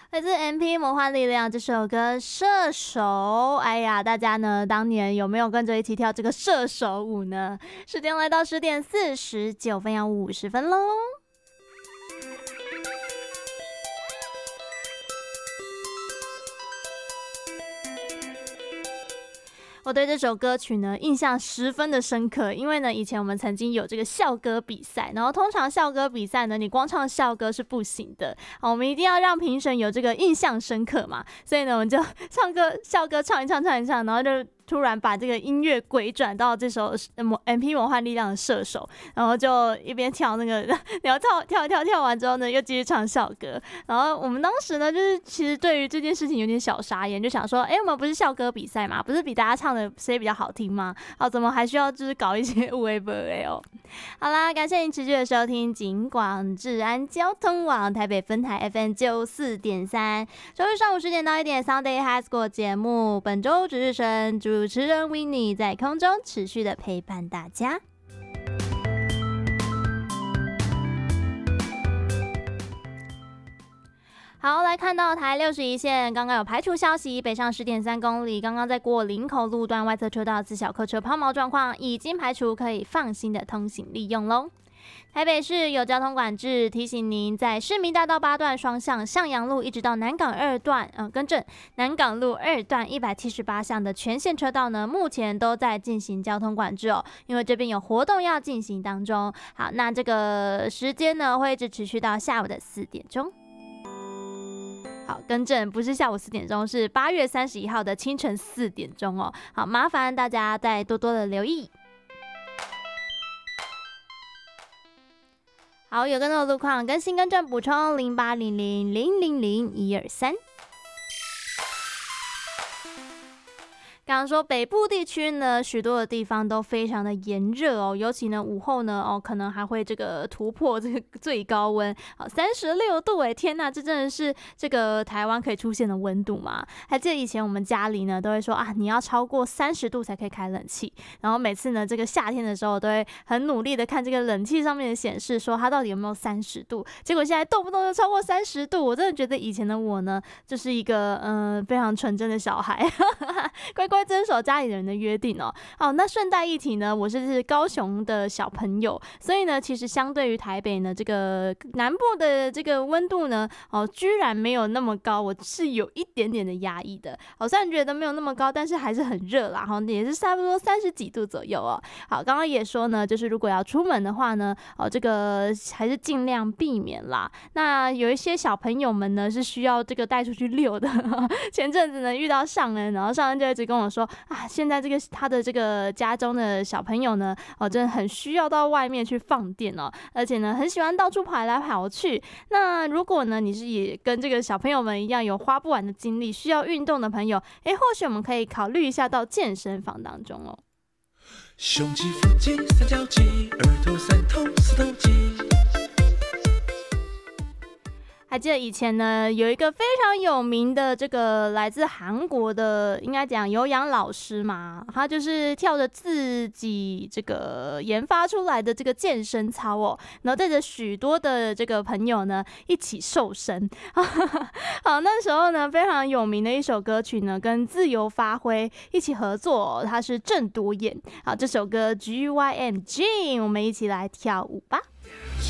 来自 MP 魔幻力量这首歌《射手》。哎呀，大家呢当年有没有跟着一起跳这个射手舞呢？时间来到10:49要50分喽。我对这首歌曲呢印象十分的深刻，因为呢以前我们曾经有这个校歌比赛，然后通常校歌比赛呢你光唱校歌是不行的，我们一定要让评审有这个印象深刻嘛，所以呢我们就校歌唱一唱，然后就突然把这个音乐轨转到这首 MP 魔幻力量的射手，然后就一边跳那个，然后跳完之后呢，又继续唱校歌。然后我们当时呢，就是其实对于这件事情有点小傻眼，就想说，我们不是校歌比赛嘛，不是比大家唱的谁比较好听吗？怎么还需要就是搞一些有的没的哦？好啦，感谢您持续的收听警广治安交通网台北分台 FM 94.3，周日上午10点到1点 Sunday High School 节目，本周值日生主持人 Winnie 在空中持续的陪伴大家。好，来看到台61线刚刚有排除消息，北上10.3公里，刚刚在过林口路段外侧车道自小客车抛锚状况已经排除，可以放心的通行利用咯。台北市有交通管制，提醒您在市民大道8段双向向阳路一直到南港2段，南港路2段178巷的全线车道呢，目前都在进行交通管制哦，因为这边有活动要进行当中。好，那这个时间呢会一直持续到下午的4点钟。好，更正，不是下午4点钟，是8月31号的清晨4点钟哦。好，麻烦大家再多多的留意。好，有更多的路况更新更正补充0800000123。刚刚说北部地区呢，许多的地方都非常的炎热哦，尤其呢午后呢可能还会这个突破这个最高温，36度哎，天哪，这真的是这个台湾可以出现的温度吗？还记得以前我们家里呢都会说啊，你要超过30度才可以开冷气，然后每次呢这个夏天的时候都会很努力的看这个冷气上面的显示，说它到底有没有30度，结果现在动不动就超过30度，我真的觉得以前的我呢就是一个非常纯真的小孩，乖乖遵守家里人的约定哦。好，那顺带一提呢，我是高雄的小朋友，所以呢，其实相对于台北呢，这个南部的这个温度呢，居然没有那么高，我是有一点点的压抑的。虽然觉得没有那么高，但是还是很热啦，也是差不多30几度左右哦。好，刚刚也说呢，就是如果要出门的话呢，这个还是尽量避免啦。那有一些小朋友们呢，是需要这个带出去遛的。前阵子呢，遇到上恩，然后上恩就一直跟我说啊，现在这个他的这个家中的小朋友呢，真的很需要到外面去放电哦，而且呢，很喜欢到处跑来跑去。那如果呢，你是也跟这个小朋友们一样有花不完的精力，需要运动的朋友，或许我们可以考虑一下到健身房当中哦。胸肌、腹肌、三角肌、二头、三头、四头肌。还记得以前呢，有一个非常有名的这个来自韩国的，应该讲有氧老师嘛，他就是跳着自己这个研发出来的这个健身操哦，然后带着许多的这个朋友呢一起瘦身。好，那时候呢非常有名的一首歌曲呢，跟自由发挥一起合作，它是郑多燕。好，这首歌 GYM Gym， 我们一起来跳舞吧。